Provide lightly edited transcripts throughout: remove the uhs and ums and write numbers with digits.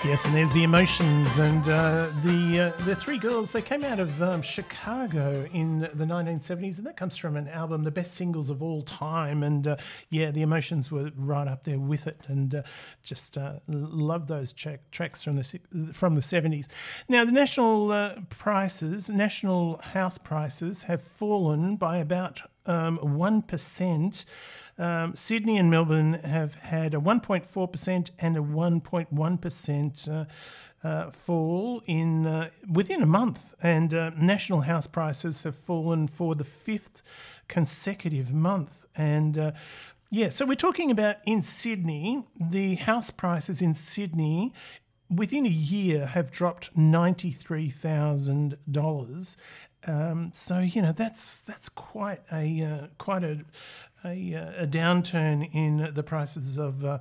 Yes, and there's the Emotions, and the three girls. They came out of Chicago in the 1970s, and that comes from an album, the best singles of all time. And yeah, the Emotions were right up there with it, and just love those tracks from the 70s. Now, the national national house prices have fallen by about 1%. Sydney and Melbourne have had a 1.4% and a 1.1% fall in within a month, and national house prices have fallen for the fifth consecutive month. And yeah, so we're talking about in Sydney, the house prices in Sydney within a year have dropped $93,000. So you know that's quite a downturn in the prices of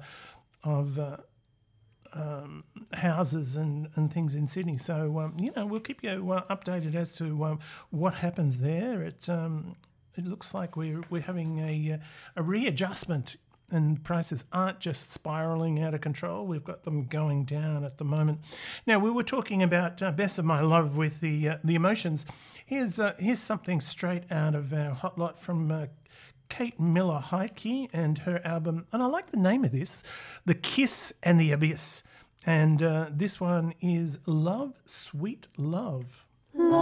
houses and things in Sydney. So you know, we'll keep you updated as to what happens there. It looks like we're having a readjustment, and prices aren't just spiralling out of control. We've got them going down at the moment. Now, we were talking about Best of My Love with the Emotions. Here's something straight out of our hot lot from Kate Miller-Heidke and her album, and I like the name of this, The Kiss and the Abyss. And this one is Love, Sweet Love. Love.